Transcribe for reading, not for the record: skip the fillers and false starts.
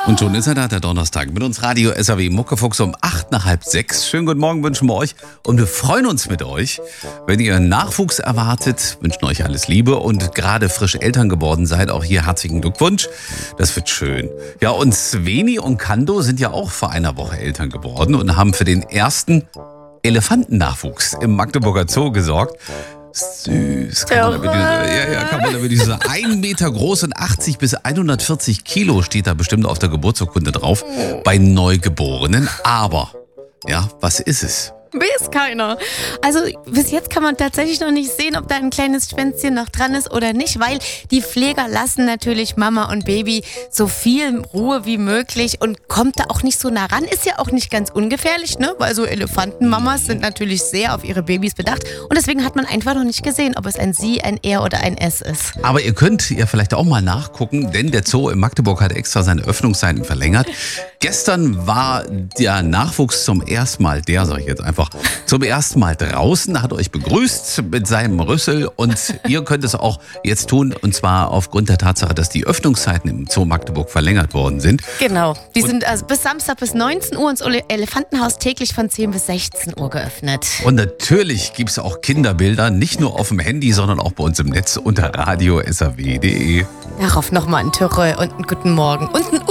Und schon ist er da, der Donnerstag. Mit uns Radio SAW Muckefuchs um 8 nach halb 6. Schönen guten Morgen wünschen wir euch. Und wir freuen uns mit euch. Wenn ihr Nachwuchs erwartet, wünschen euch alles Liebe. Und gerade frisch Eltern geworden seid, auch hier herzlichen Glückwunsch. Das wird schön. Ja, und Sveni und Kando sind ja auch vor einer Woche Eltern geworden und haben für den ersten Elefantennachwuchs im Magdeburger Zoo gesorgt. Süß. Kann man damit diese 1 Meter groß und 80 bis 140 Kilo steht da bestimmt auf der Geburtsurkunde drauf bei Neugeborenen. Aber, ja, was ist es? Weiß keiner. Also bis jetzt kann man tatsächlich noch nicht sehen, ob da ein kleines Schwänzchen noch dran ist oder nicht, weil die Pfleger lassen natürlich Mama und Baby so viel Ruhe wie möglich und kommt da auch nicht so nah ran. Ist ja auch nicht ganz ungefährlich, ne? Weil so Elefantenmamas sind natürlich sehr auf ihre Babys bedacht und deswegen hat man einfach noch nicht gesehen, ob es ein Sie, ein Er oder ein Es ist. Aber ihr könnt ja vielleicht auch mal nachgucken, denn der Zoo in Magdeburg hat extra seine Öffnungszeiten verlängert. Gestern war der Nachwuchs zum ersten Mal, zum ersten Mal draußen, hat euch begrüßt mit seinem Rüssel und ihr könnt es auch jetzt tun und zwar aufgrund der Tatsache, dass die Öffnungszeiten im Zoo Magdeburg verlängert worden sind. Genau, die sind also bis Samstag bis 19 Uhr ins Elefantenhaus täglich von 10 bis 16 Uhr geöffnet. Und natürlich gibt es auch Kinderbilder, nicht nur auf dem Handy, sondern auch bei uns im Netz unter radio-saw.de. Darauf nochmal ein Törö und einen guten Morgen und ein